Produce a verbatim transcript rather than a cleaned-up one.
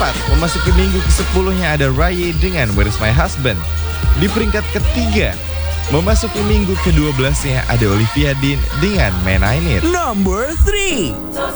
keempat, memasuki minggu kesepuluhnya ada Rye dengan Where's My Husband. Di peringkat ketiga, memasuki minggu kedua belasnya ada Olivia Dean dengan Man I Need. Number three.